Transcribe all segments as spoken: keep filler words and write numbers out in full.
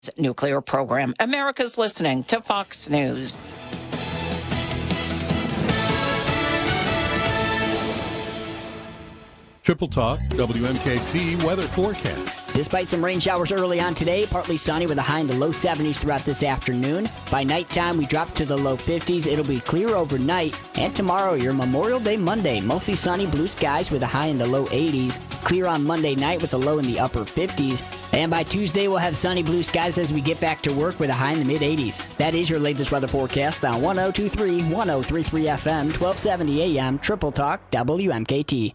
nuclear program. America's listening to Fox News. Triple Talk, W M K T weather forecast. Despite some rain showers early on today, partly sunny with a high in the low seventies throughout this afternoon. By nighttime, we drop to the low fifties. It'll be clear overnight. And tomorrow, your Memorial Day Monday, mostly sunny, blue skies with a high in the low eighties. Clear on Monday night with a low in the upper fifties. And by Tuesday, we'll have sunny, blue skies as we get back to work with a high in the mid eighties. That is your latest weather forecast on one oh two three, one oh three three F M, twelve seventy A M, Triple Talk, W M K T.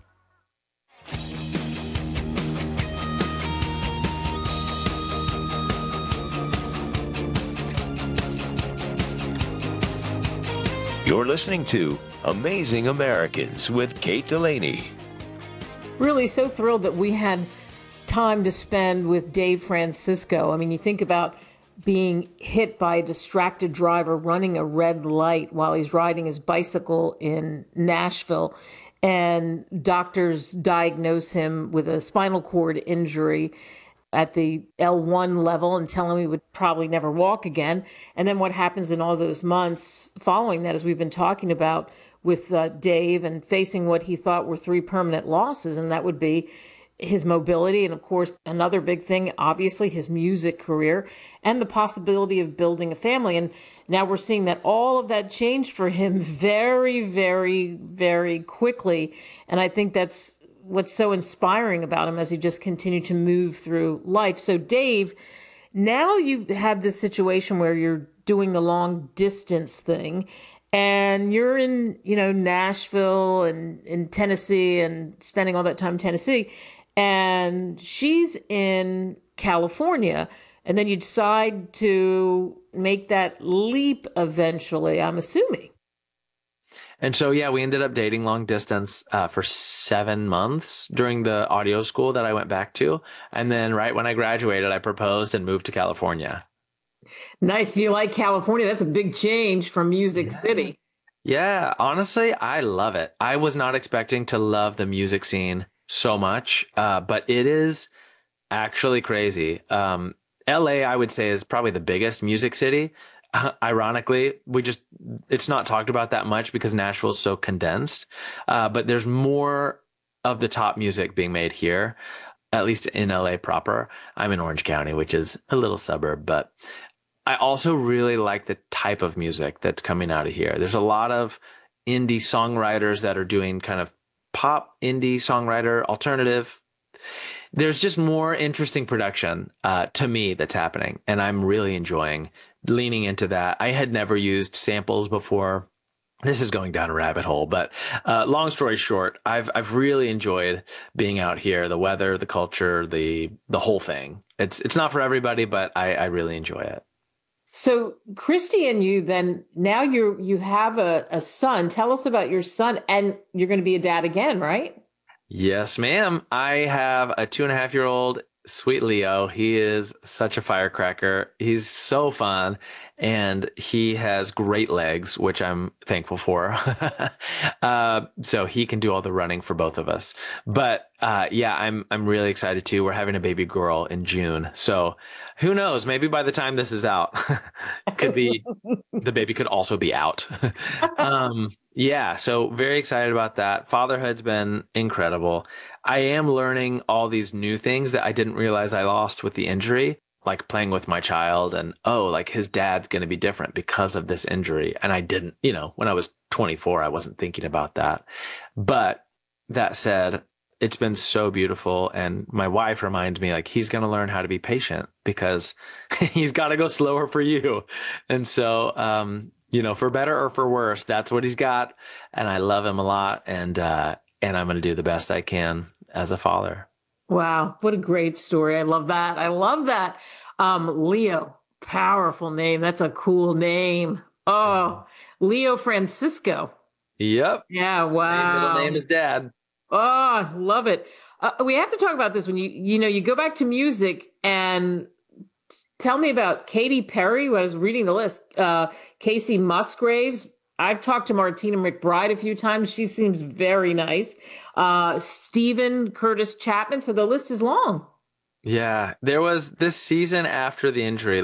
You're listening to Amazing Americans with Kate Delaney. Really so thrilled that we had time to spend with Dave Francisco. I mean, you think about being hit by a distracted driver running a red light while he's riding his bicycle in Nashville, and doctors diagnose him with a spinal cord injury at the L one level and tell him he would probably never walk again. And then what happens in all those months following that, as we've been talking about with uh, Dave, and facing what he thought were three permanent losses, and that would be his mobility, and of course, another big thing, obviously, his music career, and the possibility of building a family. And now we're seeing that all of that changed for him very, very, very quickly. And I think that's what's so inspiring about him as he just continued to move through life. So Dave, now you have this situation where you're doing the long distance thing, and you're in, you know, Nashville and in Tennessee and spending all that time in Tennessee, and she's in California. And then you decide to make that leap eventually, I'm assuming. And so, yeah, we ended up dating long distance uh, for seven months during the audio school that I went back to. And then right when I graduated, I proposed and moved to California. Nice. Do you like California? That's a big change from Music Yeah. City. Yeah, honestly, I love it. I was not expecting to love the music scene so much, uh, but it is actually crazy. Um, L A, I would say, is probably the biggest music city. Uh, ironically, we just, it's not talked about that much because Nashville is so condensed. Uh, but there's more of the top music being made here, at least in L A proper. I'm in Orange County, which is a little suburb, but I also really like the type of music that's coming out of here. There's a lot of indie songwriters that are doing kind of pop, indie songwriter, alternative. There's just more interesting production uh, to me that's happening, and I'm really enjoying leaning into that. I had never used samples before. This is going down a rabbit hole, but uh, long story short, I've I've really enjoyed being out here. The weather, the culture, the the whole thing. It's it's not for everybody, but I, I really enjoy it. So Christy and you, then now you you have a, a son. Tell us about your son, and you're going to be a dad again, right? Yes, ma'am. I have a two and a half year old, sweet Leo. He is such a firecracker. He's so fun, and he has great legs, which I'm thankful for. uh, so he can do all the running for both of us. But uh, yeah, I'm I'm really excited too. We're having a baby girl in June, so who knows? Maybe by the time this is out, could be the baby could also be out. um, Yeah, so very excited about that. Fatherhood's been incredible. I am learning all these new things that I didn't realize I lost with the injury, like playing with my child and, oh, like his dad's going to be different because of this injury. And I didn't, you know, when I was twenty-four, I wasn't thinking about that. But that said, it's been so beautiful. And my wife reminds me, like, he's going to learn how to be patient because he's got to go slower for you. And so, um, you know, for better or for worse, that's what he's got. And I love him a lot. And, uh, and I'm going to do the best I can as a father. Wow. What a great story. I love that. I love that. Um, Leo, powerful name. That's a cool name. Oh, Leo Francisco. Yep. Yeah. Wow. My middle name is Dad. Oh, love it. Uh, we have to talk about this when you, you know, you go back to music, and tell me about Katy Perry. I was reading the list. Uh, Casey Musgraves. I've talked to Martina McBride a few times. She seems very nice. Uh, Stephen Curtis Chapman. So the list is long. Yeah, there was this season after the injury.